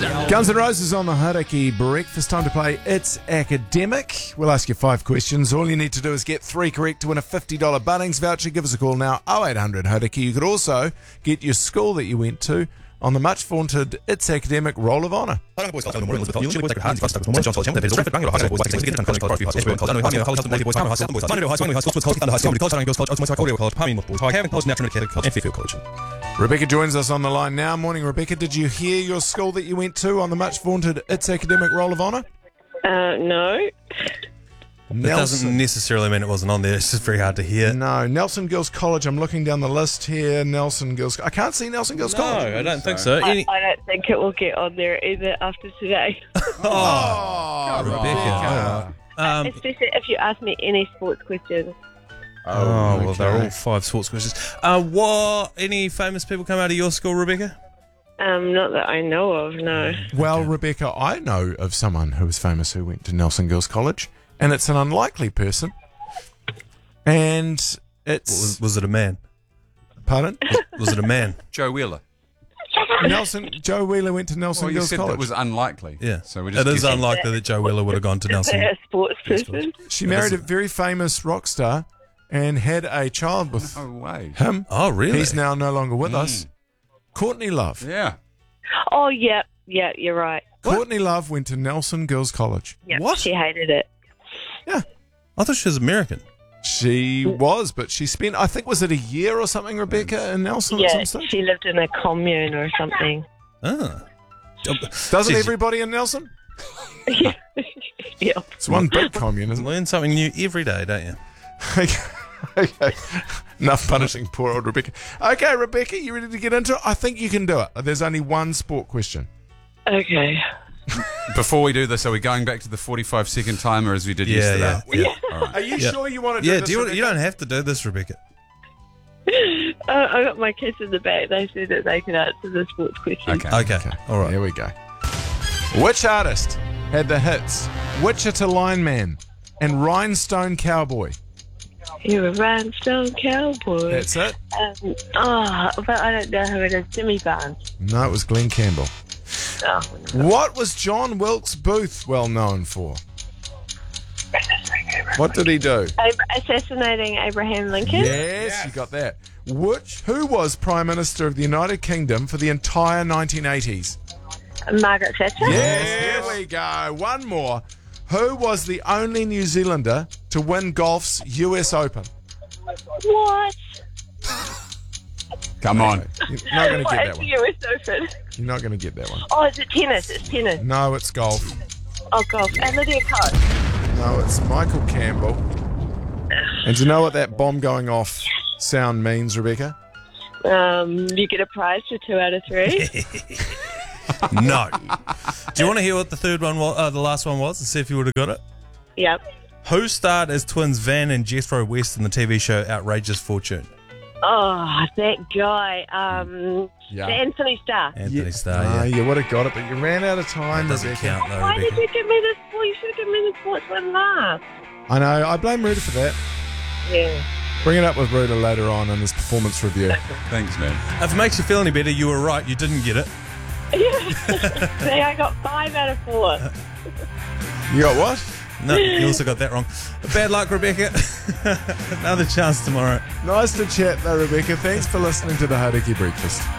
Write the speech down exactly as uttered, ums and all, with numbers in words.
Guns N' Roses on the Hauraki Breakfast. Time to play It's Academic. We'll ask you five questions. All you need to do is get three correct to win a fifty dollars Bunnings voucher. Give us a call now, oh eight hundred Hauraki. You could also get your school that you went to on the much vaunted It's Academic Roll of Honour. Rebecca joins us on the line now. Morning, Rebecca. Did you hear your school that you went to on the much vaunted It's Academic Roll of Honour? Uh, no. That doesn't necessarily mean it wasn't on there. It's just very hard to hear. No, Nelson Girls College. I'm looking down the list here. Nelson Girls. I can't see Nelson Girls No, College. I don't think so. I, Any... I don't think it will get on there either after today. Oh, Rebecca. Um, Especially if you ask me any sports questions. oh, well, they're okay. all five sports questions. Uh, what? Any famous people come out of your school, Rebecca? Um, not that I know of, no. Well, Rebecca, I know of someone who was famous who went to Nelson Girls College, and it's an unlikely person. And it's Was, was it a man? pardon, Was it a man? Joe Wheeler. Nelson Joe Wheeler went to Nelson Well, you Girls said College. that was unlikely. Yeah. So we just It is guessed. unlikely that Joe Wheeler would have gone to Is Nelson. that a sports person? She married a very famous rock star and had a child with No way. him. Oh, really? He's now no longer with us. Courtney Love. Yeah. Oh, yeah, yeah, you're right. Courtney Love went to Nelson Girls College. Yeah, What? She hated it. I thought she was American. She was, but she spent, I think, was it a year or something, Rebecca, in Nelson? at Yeah, some stage? she lived in a commune or something. Ah. Doesn't Jeez, everybody in Nelson? yeah. yeah. It's one big commune, isn't it? Learn something new every day, don't you? Okay. Enough punishing poor old Rebecca. Okay, Rebecca, you ready to get into it? I think you can do it. There's only one sport question. Okay. Before we do this, are we going back to the forty-five second timer as we did Yeah, yesterday? yeah, yeah. All right. Are you Yeah. sure you want to do Yeah, this? do you, Rebecca? you don't have to do this, Rebecca. Uh, I got my kids in the back. They said that they could answer the sports question. Okay. Okay, all right. Here we go. Which artist had the hits Wichita Lineman and Rhinestone Cowboy? You're a rhinestone cowboy. That's it? Um, oh, but I don't know who it is. Jimmy Barnes. No, it was Glenn Campbell. Oh, What was John Wilkes Booth well known for? What did he do? Ab- assassinating Abraham Lincoln. Yes, you got that. Which? Who was Prime Minister of the United Kingdom for the entire nineteen eighties? Margaret Thatcher. Yes, here we go. One more. Who was the only New Zealander to win golf's U S Open? What? Come on. You're not going to What get is that the one. U S Open? You're not going to get that one. Oh, is it tennis? It's tennis. No, it's golf. Oh, golf. And Lydia Ko. No, it's Michael Campbell. And do you know what that bomb going off sound means, Rebecca? Um, you get a prize for two out of three. No. Do you want to hear what the third one was, uh, the last one was, and see if you would have got it? Yep. Who starred as twins Van and Jethro West in the T V show Outrageous Fortune? Oh, that guy. Um, Yeah. Anthony Starr. Anthony Yeah. Starr, Ah, yeah. you would have got it, but you ran out of time, That doesn't Rebecca. count, though, Why Rebecca. did you give me this? Well, you should have given me the sports one last. I know. I blame Ruda for that. Yeah. Bring it up with Ruda later on in his performance review. Thanks, man. If it makes you feel any better, you were right. You didn't get it. See, I got five out of four. You got what? No, you also got that wrong. Bad luck, Rebecca. Another chance tomorrow. Nice to chat, though, Rebecca. Thanks for listening to the Hauraki Breakfast.